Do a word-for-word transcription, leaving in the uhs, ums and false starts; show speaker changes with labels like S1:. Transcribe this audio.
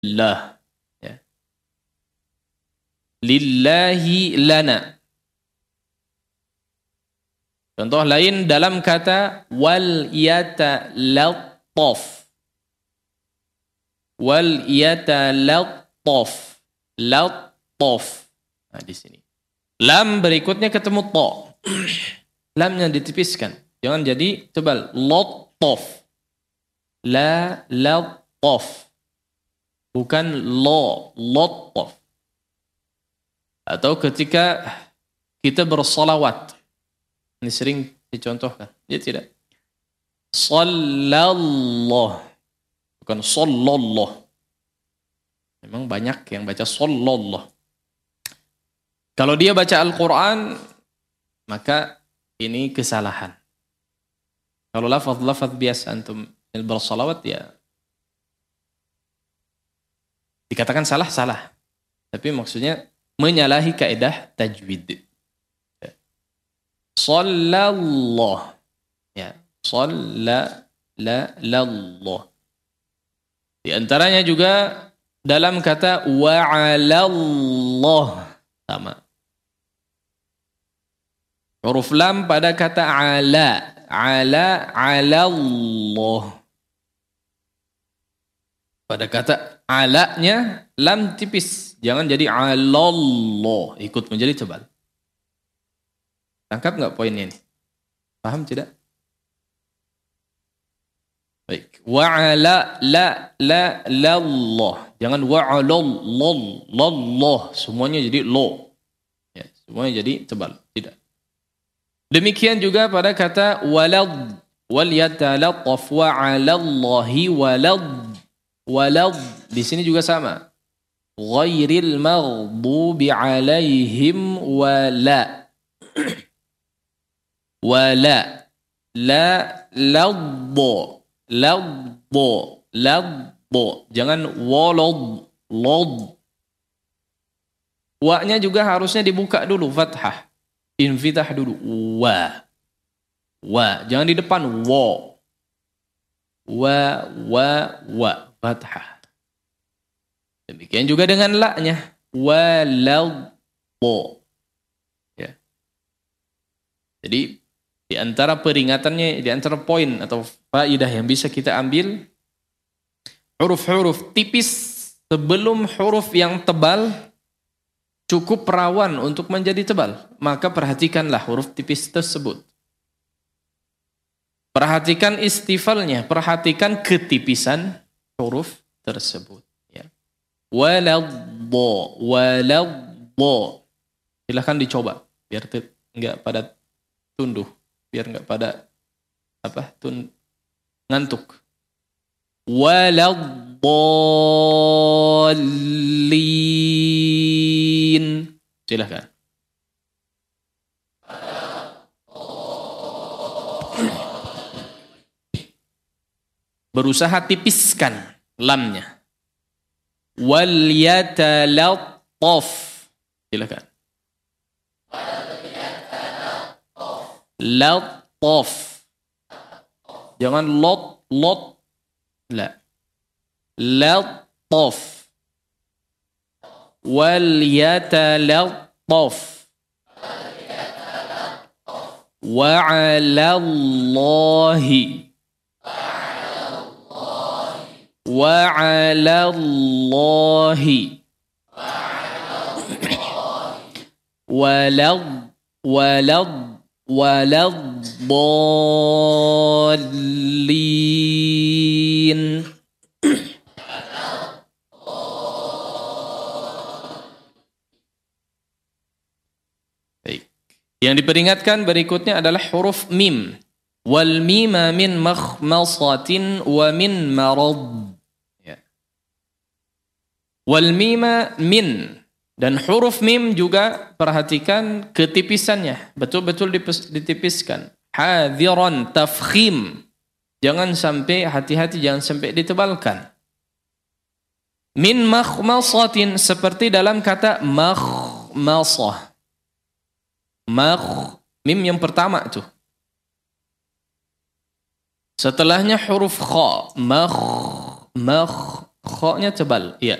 S1: lah. Ya. Lillahi lana. Contoh lain dalam kata wal yatalattaf. Wal yatalattaf. Lattaf. Nah, di sini. Lam berikutnya ketemu ta. Lamnya ditipiskan. Jangan jadi tebal. Lattaf. La lattaf. Bukan lo. Lattaf. Atau ketika kita bersalawat. Ini sering dicontohkan. Dia tidak. Sallallah. Bukan sallallah. Memang banyak yang baca sallallah. Kalau dia baca Al-Quran, maka ini kesalahan. Kalau lafaz-lafaz biasa antum bersalawat, ya dikatakan salah-salah. Tapi maksudnya menyalahi kaidah tajwid. Sallallah. Ya, sallallahu. Di antaranya juga dalam kata wa'alallah sama. Huruf lam pada kata ala, ala, alallah. Pada kata alanya lam tipis, jangan jadi alallah, ikut menjadi tebal. Tangkap nggak poinnya ini? Paham tidak? Baik. Wa'ala la la lallah. Jangan wa'alal lallah. Semuanya jadi lo. Ya, semuanya jadi tebal. Tidak. Demikian juga pada kata walad wal yatalattaf wa'alallahi walad walad. Di sini juga sama. Ghairil maghdubi alaihim wala. Wala la laddo laddo laddo, jangan walad lad. Wa-nya juga harusnya dibuka dulu fathah, infitah dulu. Wa wa, jangan di depan wa wa wa wa, fathah. Demikian juga dengan la-nya waladdo. Ya. Jadi di antara peringatannya, di antara poin atau faedah yang bisa kita ambil, huruf-huruf tipis sebelum huruf yang tebal cukup rawan untuk menjadi tebal. Maka perhatikanlah huruf tipis tersebut. Perhatikan istifalnya, perhatikan ketipisan huruf tersebut. Ya. Waladdo, waladdo. Silahkan dicoba, biar enggak pada tunduh. Biar enggak pada apa tun ngantuk. Waladdallin. Silakan. Berusaha tipiskan lamnya. Wal yatalattaf. Silakan. Lattaf. Jangan lot, lot. La. Lattaf. Wal yatalattaf. Wa'alallahi. Wa'alallahi. Walad. Walad. Waladdallin. Baik. Yang diperingatkan berikutnya adalah huruf mim. Wal mima min makhmasatin wa min marad. Ya. Wal mima min. Dan huruf mim juga perhatikan ketipisannya. Betul-betul ditipiskan. Hadiran tafkhim. Jangan sampai, hati-hati jangan sampai ditebalkan. Min makhmasatin, seperti dalam kata makhmasah. Makh, mim yang pertama tuh. Setelahnya huruf kha. Makh, makh, Kho-nya tebal. Iya.